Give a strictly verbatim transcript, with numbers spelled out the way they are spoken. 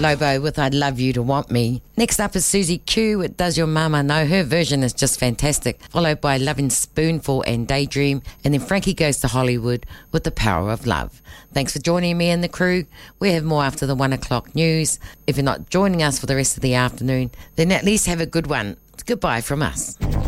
Lobo with I Love You to Want Me. Next up is Susie Q with Does Your Mama Know. Her version is just fantastic. Followed by Loving Spoonful and Daydream. And then Frankie Goes to Hollywood with The Power of Love. Thanks for joining me and the crew. We have more after the one o'clock news. If you're not joining us for the rest of the afternoon, then at least have a good one. Goodbye from us.